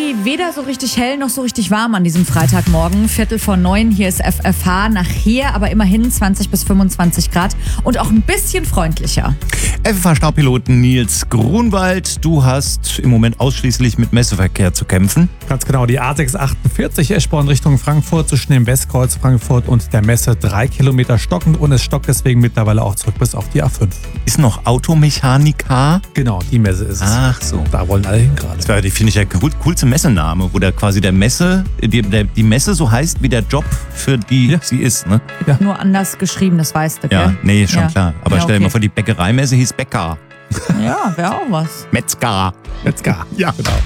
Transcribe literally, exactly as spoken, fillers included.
irgendwie weder so richtig hell noch so richtig warm an diesem Freitagmorgen. Viertel vor neun, hier ist F F H. Nachher aber immerhin zwanzig bis fünfundzwanzig Grad und auch ein bisschen freundlicher. F F H-Staupiloten Nils Grunwald, du hast im Moment ausschließlich mit Messeverkehr zu kämpfen. Ganz genau, die A sechshundertachtundvierzig Eschborn Richtung Frankfurt zwischen dem Westkreuz Frankfurt und der Messe drei Kilometer stockend und es stockt deswegen mittlerweile auch zurück bis auf die A fünf. Ist noch Automechaniker? Genau, die Messe ist es. Ach so. Da wollen alle hin gerade. Das wäre, finde ich, der cool, coolste Messename, wo da quasi der Messe, die, der, die Messe so heißt, wie der Job, für die Ja. sie ist, ne? Ja. Nur anders geschrieben, das weißt du, Ja, gell? nee, schon Ja. klar. Aber Ja, stell dir okay. mal vor, die Bäckereimesse hieß Bäcker. Ja, wäre auch was. Metzger. Let's go. Ja, Genau.